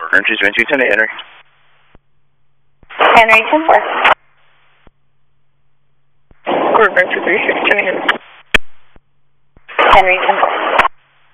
Entry 2210 to Henry. Henry 10-4. Coordinate 236 to Henry. Henry 10-4.